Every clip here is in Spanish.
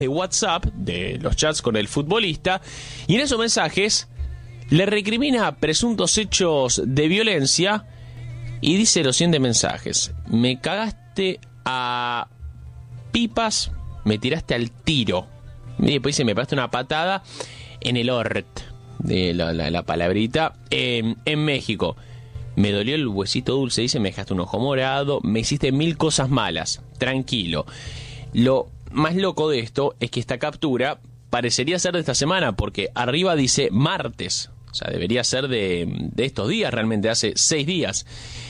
de WhatsApp, de los chats con el futbolista, y en esos mensajes le recrimina presuntos hechos de violencia y dice los siguientes mensajes: me cagaste a pipas, me tiraste al tiro. Y después dice: me pegaste una patada en el ort, de la palabrita, en México. Me dolió el huesito dulce, dice, me dejaste un ojo morado, me hiciste 1000 cosas malas. Tranquilo. Lo más loco de esto es que esta captura parecería ser de esta semana, porque arriba dice martes. O sea, debería ser de estos días, realmente, hace 6 días.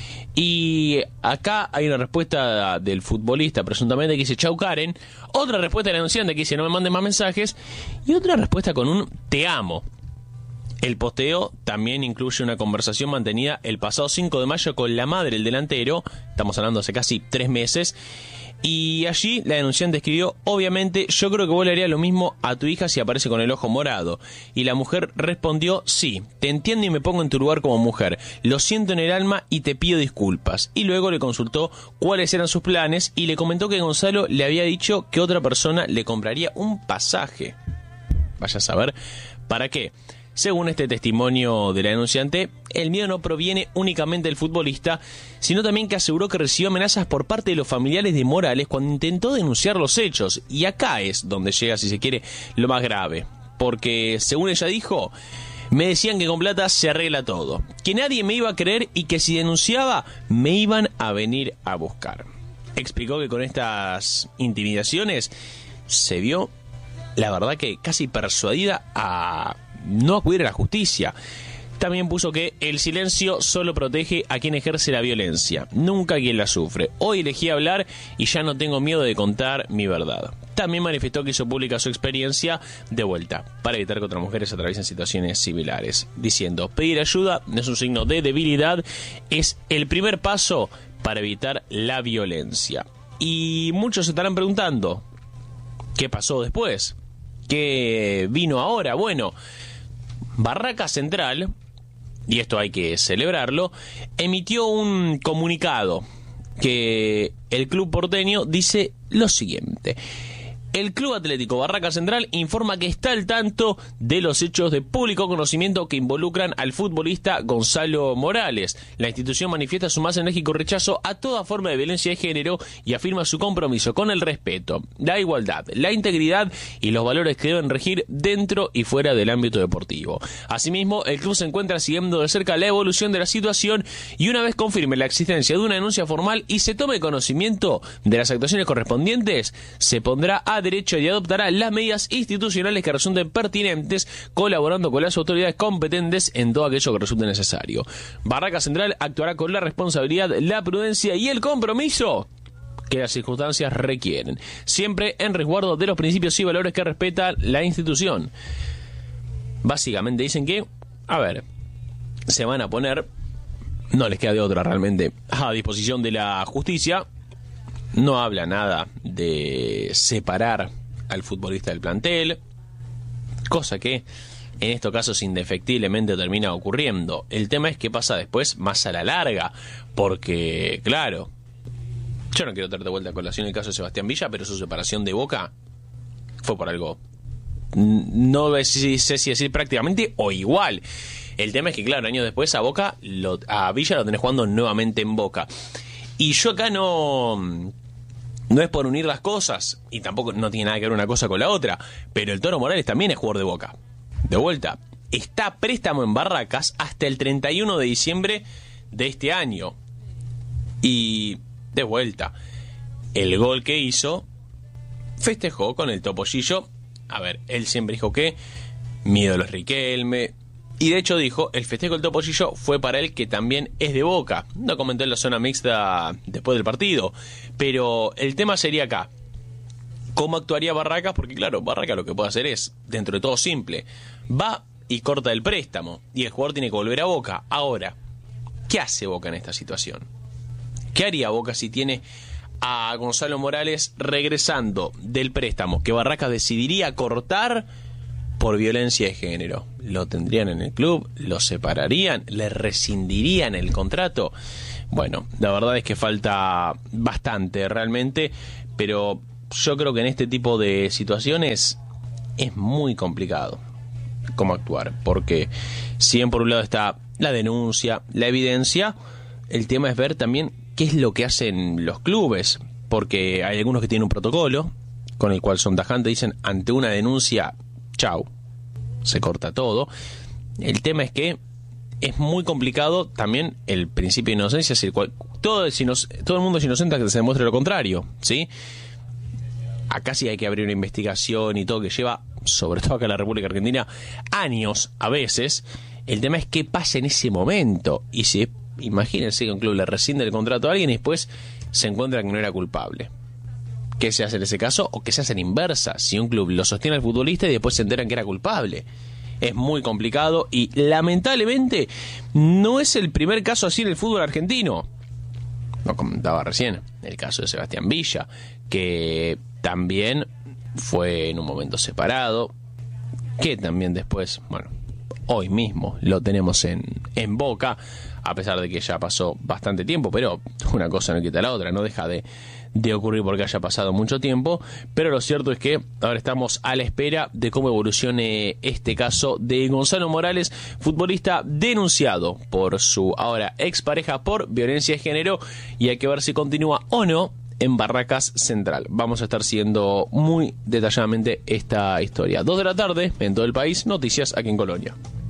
Y acá hay una respuesta del futbolista, presuntamente, que dice: chau Karen. Otra respuesta del anunciante que dice: no me mandes más mensajes. Y otra respuesta con un te amo. El posteo también incluye una conversación mantenida el pasado 5 de mayo con la madre del delantero. Estamos hablando hace casi 3 meses. Y allí la denunciante escribió: obviamente yo creo que vos le harías lo mismo a tu hija si aparece con el ojo morado. Y la mujer respondió: sí, te entiendo y me pongo en tu lugar como mujer. Lo siento en el alma y te pido disculpas. Y luego le consultó cuáles eran sus planes y le comentó que Gonzalo le había dicho que otra persona le compraría un pasaje. Vaya a saber para qué. Según este testimonio de la denunciante, el miedo no proviene únicamente del futbolista, sino también que aseguró que recibió amenazas por parte de los familiares de Morales cuando intentó denunciar los hechos. Y acá es donde llega, si se quiere, lo más grave. Porque, según ella dijo, me decían que con plata se arregla todo, que nadie me iba a creer y que si denunciaba me iban a venir a buscar. Explicó que con estas intimidaciones se vio, la verdad, que casi persuadida a no acudir a la justicia. También puso que el silencio solo protege a quien ejerce la violencia, nunca a quien la sufre. Hoy elegí hablar y ya no tengo miedo de contar mi verdad. También manifestó que hizo pública su experiencia de vuelta para evitar que otras mujeres atraviesen situaciones similares, diciendo: pedir ayuda no es un signo de debilidad, es el primer paso para evitar la violencia. Y muchos se estarán preguntando: ¿qué pasó después? ¿Qué vino ahora? Bueno, Barraca Central, y esto hay que celebrarlo, emitió un comunicado que el club porteño dice lo siguiente: el Club Atlético Barraca Central informa que está al tanto de los hechos de público conocimiento que involucran al futbolista Gonzalo Morales. La institución manifiesta su más enérgico rechazo a toda forma de violencia de género y afirma su compromiso con el respeto, la igualdad, la integridad y los valores que deben regir dentro y fuera del ámbito deportivo. Asimismo, el club se encuentra siguiendo de cerca la evolución de la situación y una vez confirme la existencia de una denuncia formal y se tome conocimiento de las actuaciones correspondientes, se pondrá a derecho y adoptará las medidas institucionales que resulten pertinentes, colaborando con las autoridades competentes en todo aquello que resulte necesario. Barraca Central actuará con la responsabilidad, la prudencia y el compromiso que las circunstancias requieren, siempre en resguardo de los principios y valores que respeta la institución. Básicamente dicen que, se van a poner, no les queda de otra realmente, a disposición de la justicia. No habla nada de separar al futbolista del plantel, cosa que en estos casos indefectiblemente termina ocurriendo. El tema es qué pasa después, más a la larga, porque, claro, yo no quiero traer de vuelta a colación el caso de Sebastián Villa, pero su separación de Boca fue por algo, no sé si decir prácticamente o igual. El tema es que, claro, años después a Villa lo tenés jugando nuevamente en Boca. Y yo acá no es por unir las cosas, y tampoco no tiene nada que ver una cosa con la otra, pero el Toro Morales también es jugador de Boca. De vuelta, está a préstamo en Barracas hasta el 31 de diciembre de este año. Y de vuelta, el gol que hizo, festejó con el Topollillo. Él siempre dijo que mi ídolo es Riquelme. Y de hecho dijo, el festejo del Topollillo fue para él, que también es de Boca. No comentó en la zona mixta después del partido. Pero el tema sería acá: ¿cómo actuaría Barracas? Porque claro, Barracas lo que puede hacer es, dentro de todo simple, va y corta el préstamo. Y el jugador tiene que volver a Boca. Ahora, ¿qué hace Boca en esta situación? ¿Qué haría Boca si tiene a Gonzalo Morales regresando del préstamo que Barracas decidiría cortar por violencia de género? ¿Lo tendrían en el club? ¿Lo separarían? ¿Le rescindirían el contrato? Bueno, la verdad es que falta bastante realmente, pero yo creo que en este tipo de situaciones es muy complicado cómo actuar, porque si bien por un lado está la denuncia, la evidencia, el tema es ver también qué es lo que hacen los clubes, porque hay algunos que tienen un protocolo con el cual son tajantes, dicen ante una denuncia, chau, se corta todo. El tema es que es muy complicado también el principio de inocencia, es el cual todo el mundo es inocente hasta que se demuestre lo contrario, ¿sí? Acá sí hay que abrir una investigación y todo, que lleva, sobre todo acá en la República Argentina, años a veces. El tema es qué pasa en ese momento. Y si, imagínense que un club le rescinde el contrato a alguien y después se encuentra que no era culpable. ¿Qué se hace en ese caso? O qué se hace en inversa, si un club lo sostiene al futbolista y después se enteran que era culpable. Es muy complicado y lamentablemente no es el primer caso así en el fútbol argentino. Lo comentaba recién, el caso de Sebastián Villa, que también fue en un momento separado, que también después, bueno, hoy mismo lo tenemos en Boca, a pesar de que ya pasó bastante tiempo, pero una cosa no quita la otra, no deja de ocurrir porque haya pasado mucho tiempo, pero lo cierto es que ahora estamos a la espera de cómo evolucione este caso de Gonzalo Morales, futbolista denunciado por su ahora expareja por violencia de género, y hay que ver si continúa o no en Barracas Central. Vamos a estar siguiendo muy detalladamente esta historia. 2 de la tarde en todo el país, noticias aquí en Colonia.